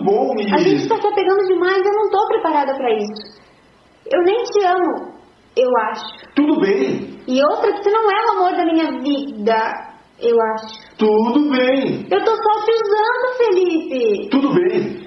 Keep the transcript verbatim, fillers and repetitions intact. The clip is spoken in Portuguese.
bom e... A gente tá se apegando demais, eu não tô preparada pra isso. Eu nem te amo, eu acho. Tudo bem. E outra, que você não é o amor da minha vida, eu acho. Tudo bem. Eu tô só te usando, Felipe. Tudo bem.